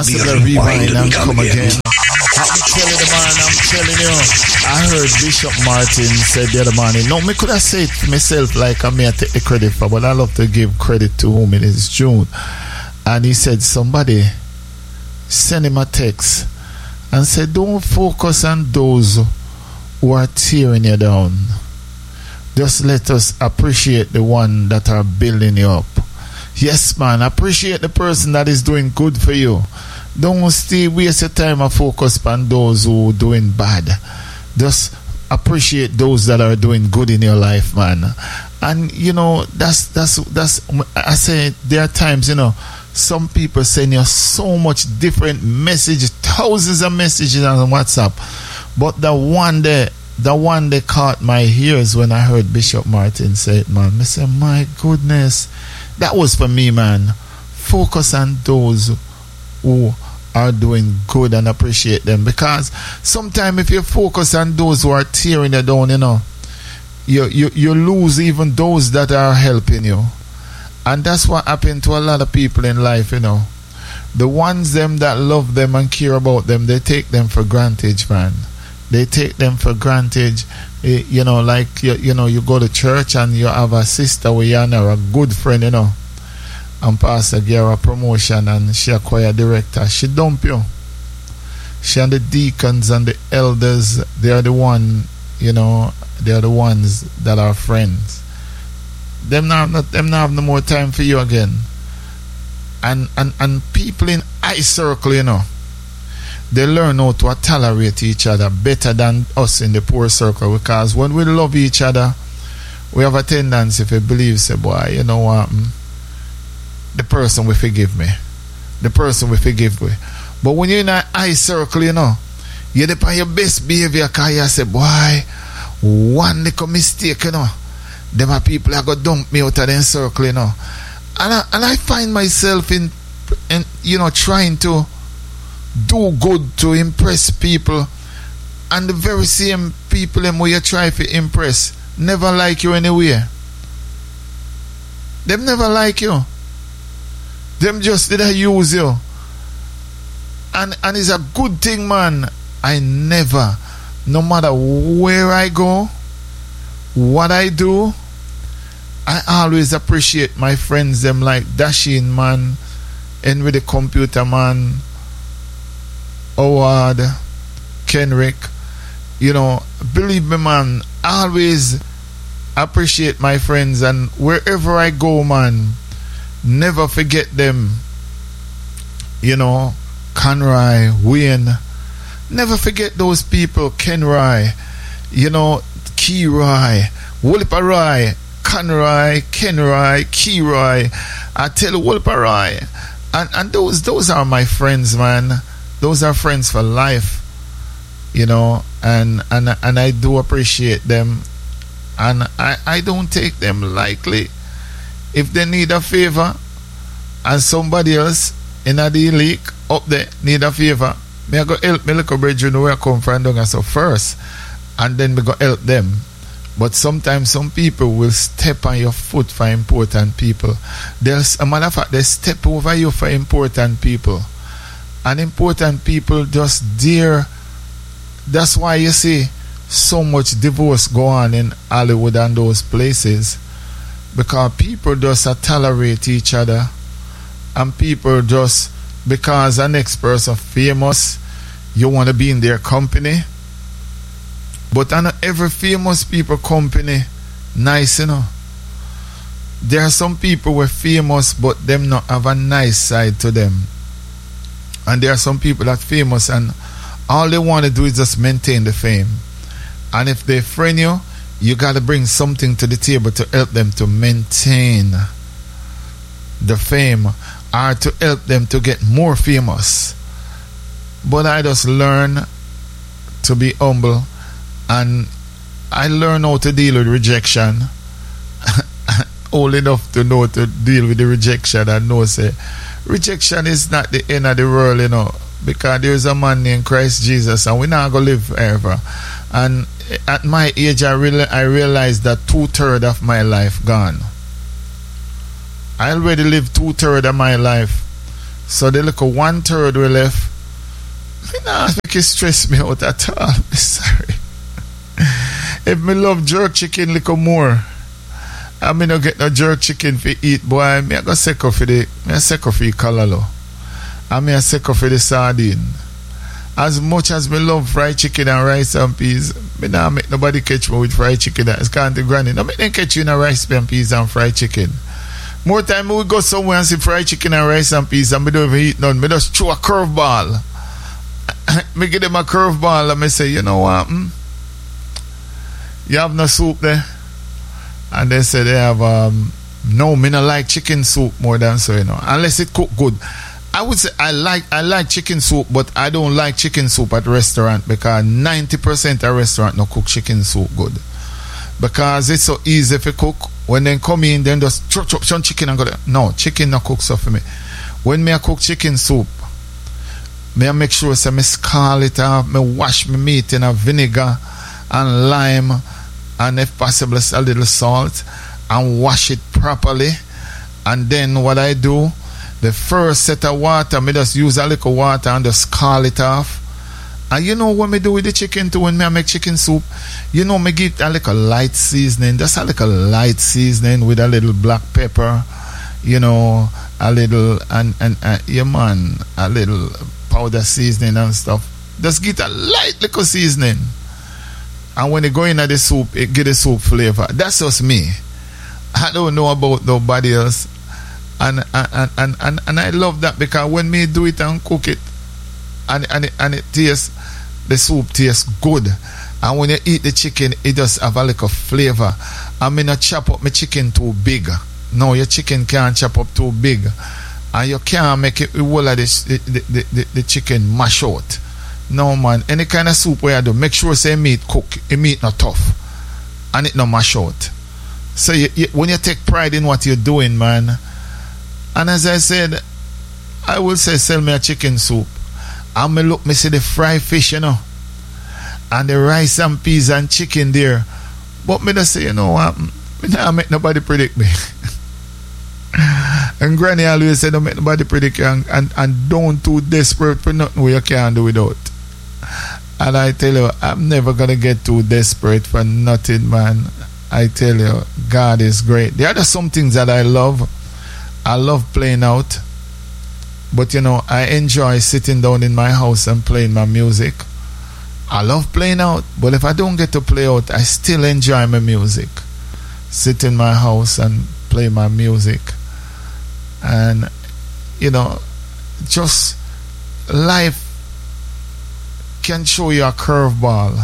Ambassador Rewind and come again. I'm telling the man, I'm telling you. I heard Bishop Martin said the other morning, no, me could have said it myself like I may take the credit for, but I love to give credit to whom it is June. And he said somebody send him a text and said, don't focus on those who are tearing you down. Just let us appreciate the one that are building you up. Yes, man, appreciate the person that is doing good for you. Don't stay waste your time and focus on those who are doing bad. Just appreciate those that are doing good in your life, man. And you know, that's I say there are times, you know, some people send you so much different messages, thousands of messages on WhatsApp. But the one that caught my ears when I heard Bishop Martin say it, man. I said, my goodness, that was for me, man. Focus on those who are doing good and appreciate them, because sometimes if you focus on those who are tearing you down, you know, you lose even those that are helping you. And that's what happened to a lot of people in life, you know. The ones them that love them and care about them, they take them for granted, man. They take them for granted. You know, like you know, you go to church and you have a sister with you and a good friend, you know, and pastor give her a promotion and she a choir director. She dump you. She and the deacons and the elders, they are the one, you know, they are the ones that are friends. Them not have no more time for you again. And people in high circle, you know, they learn how to tolerate each other better than us in the poor circle, because when we love each other, we have a tendency to believe, say, boy, you know what, the person will forgive me. The person will forgive me. But when you're in a high circle, you know, you're on your best behavior, because you say, boy, one little mistake, you know, them are people that go dump me out of them circle, you know. And I find myself in you know, trying to do good to impress people, and the very same people them who you try to impress never like you anywhere. Them never like you. Them just did I use you. And it's a good thing, man. I never, no matter where I go, what I do, I always appreciate my friends, them like Dashin, man, Henry the Computer Man, Howard, Kenrick. You know, believe me, man, I always appreciate my friends, and wherever I go, man, never forget them. You know, Conroy, Wayne, never forget those people. Kenroy, you know, Keyroy, Wolparoy, Conroy, Kenroy, Keyroy. I tell you, Wolparoy, and those are my friends, man. Those are friends for life, you know, and I do appreciate them, and I don't take them lightly. If they need a favor, and somebody else in a league up there need a favor, me I go help me little brethren where I come from down so first, and then me go help them. But sometimes some people will step on your foot for important people. There's a matter of fact, they step over you for important people. And important people just dare. That's why you see so much divorce go on in Hollywood and those places. Because people just tolerate each other. And people just, because the next person famous, you want to be in their company. But on every famous people company, nice, you know. There are some people who are famous, but them not have a nice side to them. And there are some people that are famous and all they want to do is just maintain the fame. And if they friend you, you got to bring something to the table to help them to maintain the fame, or to help them to get more famous. But I just learn to be humble, and I learn how to deal with rejection. Old enough to know to deal with the rejection, and know say rejection is not the end of the world, you know, because there is a man named Christ Jesus, and we're not gonna live forever. And at my age, I realized that 2/3 of my life gone. I already lived 2/3 of my life, So the little 1/3 we left, me nah make it stress me out at all. Sorry. If me love jerk chicken little more, I me no get no jerk chicken for eat, boy, me I go second for the callaloo. And me a second for the sardine. As much as me love fried chicken and rice and peas, me nah make nobody catch me with fried chicken. It's can't the granny. No make them catch you in a rice and peas and fried chicken. More time we go somewhere and see fried chicken and rice and peas and me don't even eat none. Me just throw a curveball. Me give them a curveball and me say, you know what? You have no soup there? And they say they have no, me not like chicken soup more than so, you know. Unless it cook good. I would say I like chicken soup, but I don't like chicken soup at restaurant because 90% of restaurant no cook chicken soup good. Because it's so easy to cook. When they come in, then just chop some chicken and go there. No, chicken no cook so for me. When me I cook chicken soup, me I make sure say me scald it off, me wash me meat in a vinegar and lime and if possible a little salt and wash it properly. And then what I do, the first set of water, me just use a little water and just scald it off. And you know what me do with the chicken too when me I make chicken soup? You know me give a little light seasoning, just a little light seasoning with a little black pepper, you know, a little and yeah man, a little powder seasoning and stuff. Just get a light little seasoning. And when it go in the soup, it get the soup flavor. That's just me. I don't know about nobody else. And I love that because when me do it and cook it and it tastes, the soup tastes good. And when you eat the chicken, it just have a little flavor. I mean, not chop up my chicken too big. No, your chicken can't chop up too big. And you can't make it all of the chicken mash out. No man, any kind of soup where I do, make sure say meat cook, the meat not tough. And it not mash out. So when you take pride in what you're doing, man. And as I said, I will say sell me a chicken soup. And me look, me see the fried fish, you know. And the rice and peas and chicken there. But me just say, you know what, me not make nobody predict me. And Granny always said, don't make nobody predict you and don't too desperate for nothing where you can't do without. And I tell you, I'm never gonna get too desperate for nothing, man. I tell you, God is great. There are some things that I love. I love playing out. But you know, I enjoy sitting down in my house and playing my music. I love playing out, but if I don't get to play out, I still enjoy my music. Sit in my house and play my music. And you know, just life can show you a curveball.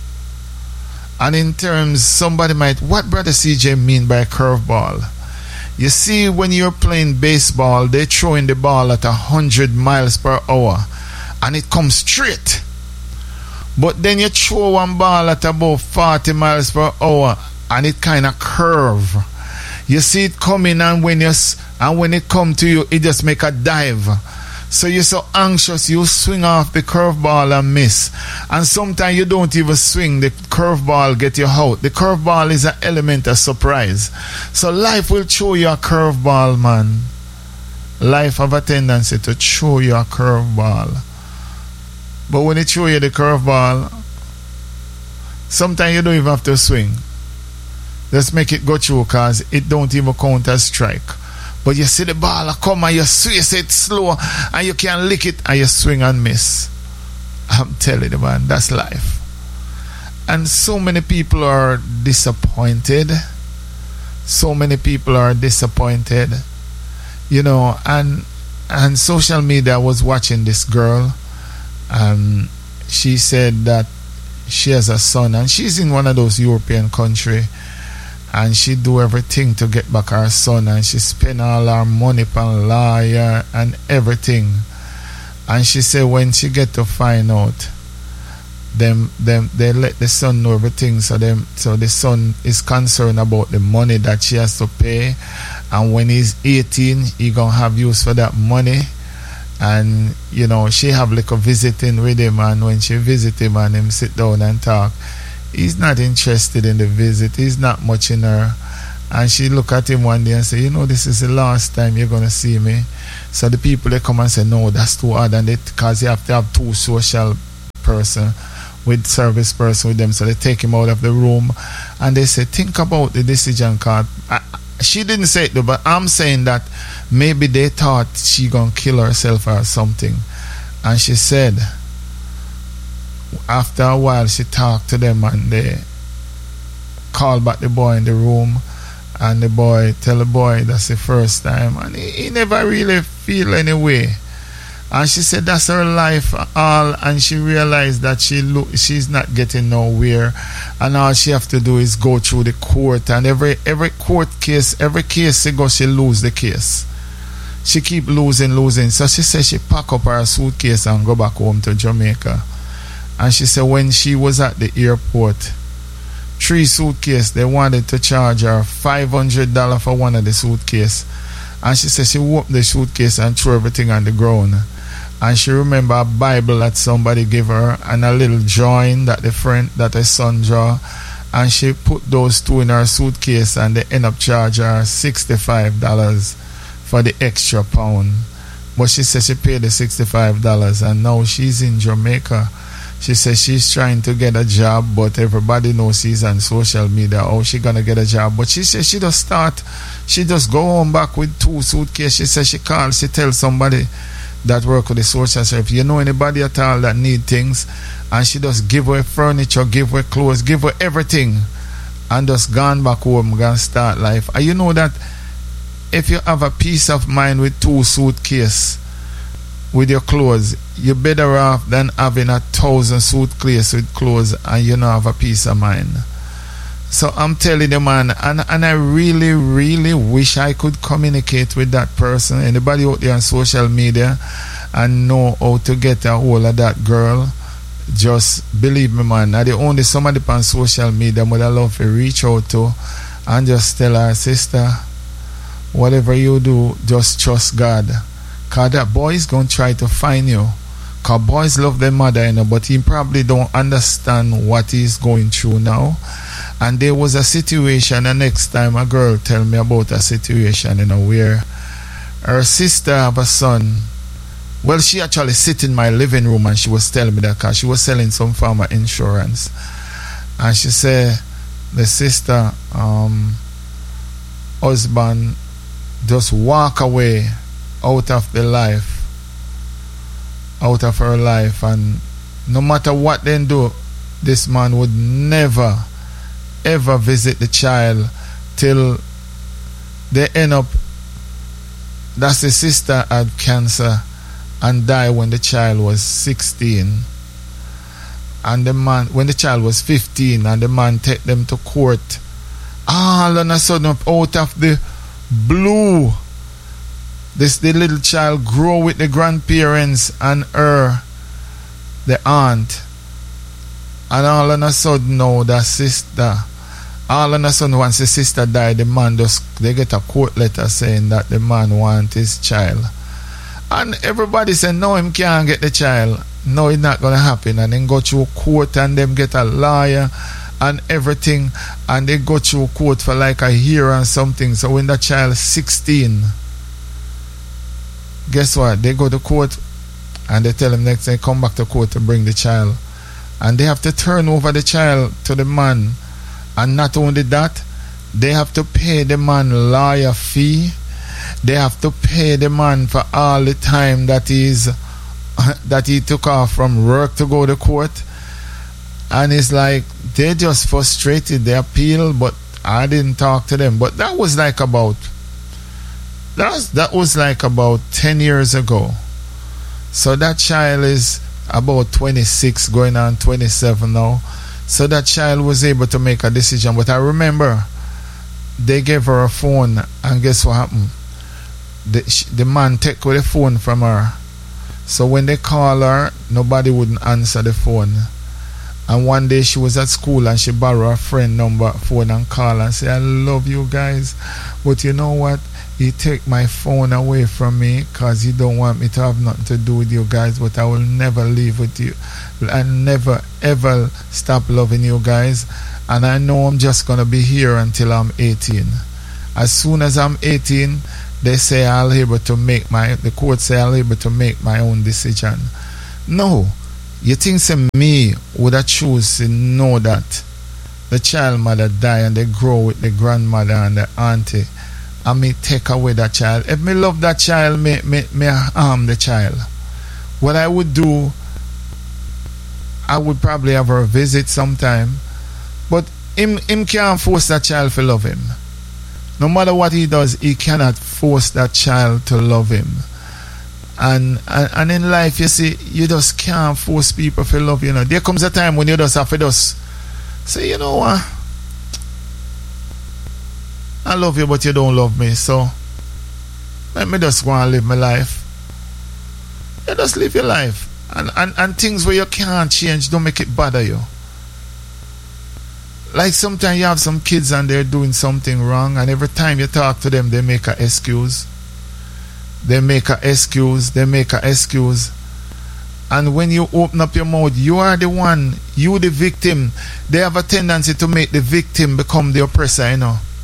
And in terms, somebody might, what Brother CJ mean by curveball? You see, when you're playing baseball, they're throwing the ball at 100 miles per hour and it comes straight. But then you throw one ball at about 40 miles per hour and it kind of curve. You see it coming, and when it come to you, it just make a dive. So you're so anxious, you swing off the curveball and miss. And sometimes you don't even swing, the curveball get you out. The curveball is an element of surprise. So life will show you a curveball, man. Life have a tendency to show you a curveball. But when it show you the curveball, sometimes you don't even have to swing. Just make it go through because it don't even count as strike. But you see the ball come and you swing it slow and you can lick it and you swing and miss. I'm telling you, man, that's life. And so many people are disappointed. So many people are disappointed. You know, and social media was watching this girl. She said that she has a son and she's in one of those European countries. And she do everything to get back her son, and she spend all her money on lawyer and everything. And she said when she get to find out, they let the son know everything. So the son is concerned about the money that she has to pay, and when he's 18, he gonna have use for that money. And you know, she have like a visiting with him, and when she visit him and him sit down and talk, he's not interested in the visit. He's not much in her. And she look at him one day and say, you know, this is the last time you're going to see me. So the people, they come and say, no, that's too hard, and because you have to have two social person with service person with them, so they take him out of the room and they say, think about the decision card. She didn't say it though, but I'm saying that maybe they thought she gonna kill herself or something. And she said after a while she talked to them and they called back the boy in the room, and the boy tell the boy that's the first time, and he never really feel any way. And she said that's her life all, and she realized that she's not getting nowhere, and all she have to do is go through the court, and every court case, every case she goes, she lose the case. She keep losing. So she said she pack up her suitcase and go back home to Jamaica. And she said when she was at the airport, 3 suitcases, they wanted to charge her $500 for one of the suitcases. And she said she opened the suitcase and threw everything on the ground. And she remember a Bible that somebody gave her and a little drawing that her son draw. And she put those 2 in her suitcase, and they end up charging her $65 for the extra pound. But she said she paid the $65, and now she's in Jamaica. She says she's trying to get a job, but everybody knows she's on social media. How she gonna get a job? But she says she just go home back with 2 suitcases. She says she tells somebody that work with the social service, you know anybody at all that need things, and she just give away furniture, give away clothes, give away everything, and just gone back home, gonna start life. And you know that if you have a peace of mind with 2 suitcases with your clothes, you're better off than having 1,000 suitcases with clothes and you don't have a peace of mind. So I'm telling you, man, and I really, really wish I could communicate with that person. Anybody out there on social media and know how to get a hold of that girl, just believe me, man. Now the only somebody on social media would I love to reach out to and just tell her, sister, whatever you do, just trust God. Because that boy is going to try to find you. Because boys love their mother, you know, but he probably don't understand what he's going through now. And there was a situation, the next time a girl tell me about a situation, you know, where her sister have a son. Well, she actually sit in my living room and she was telling me that because she was selling some form of insurance. And she said the sister husband just walk away out of her life, and no matter what they do, this man would never ever visit the child till they end up, that's the sister had cancer and died when the child was 16, and the man when the child was 15, and the man take them to court. All of a sudden, out of the blue, the little child grow with the grandparents and the aunt, and all of a sudden now the sister, all of a sudden once the sister died, the man they get a court letter saying that the man want his child, and everybody said no, him can't get the child, no, it's not gonna happen. And then go through court and them get a lawyer and everything, and they go through court for like a year and something. So when the child is 16, guess what? They go to court and they tell him next day come back to court to bring the child, and they have to turn over the child to the man. And not only that, they have to pay the man lawyer fee. They have to pay the man for all the time that he took off from work to go to court. And it's like they just frustrated. They appeal, but I didn't talk to them. But that was like about 10 years ago. So that child is about 26 going on 27 now. So that child was able to make a decision. But I remember they gave her a phone, and guess what happened? The man took the phone from her. So when they call her, nobody wouldn't answer the phone. And one day she was at school and she borrowed a friend number phone and call and say, I love you guys, but you know what? He take my phone away from me because he don't want me to have nothing to do with you guys, but I will never leave with you. I never ever stop loving you guys, and I know I'm just gonna be here until I'm 18. As soon as I'm 18, they say I'll able to make the court say I'll able to make my own decision. No. You think say me would have choose to know that the child mother die and they grow with the grandmother and the auntie and me take away that child. If me love that child, me harm the child. What I would do, I would probably have her visit sometime, but him can't force that child to love him. No matter what he does, he cannot force that child to love him. And in life, you see, you just can't force people to love you. There comes a time when you just have to just say, you know what? I love you, but you don't love me. So let me just go and live my life. You just live your life. And things where you can't change, don't make it bother you. Like sometimes you have some kids and they're doing something wrong, and every time you talk to them, they make an excuse. They make an excuse. And when you open up your mouth, you are the one, you the victim. They have a tendency to make the victim become the oppressor,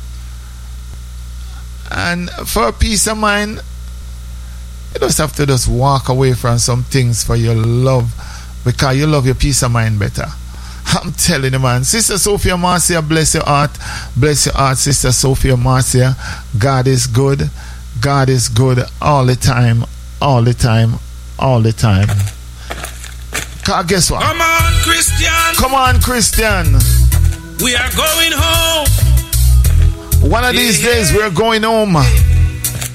And for a peace of mind, you just have to just walk away from some things for your love, because you love your peace of mind better. I'm telling you, man. Sister Sophia Marcia, bless your heart. Bless your heart, Sister Sophia Marcia. God is good. God is good all the time. All the time. All the time. Guess what? Come on, Christian. Come on, Christian. We are going home. One of these days we're going home.